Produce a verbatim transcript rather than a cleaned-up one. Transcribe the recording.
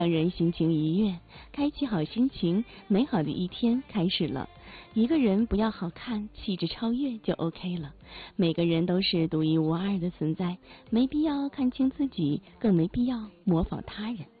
让人心情愉悦，开启好心情，美好的一天开始了。一个人不要好看，气质超越就 OK 了。每个人都是独一无二的存在，没必要看清自己，更没必要模仿他人。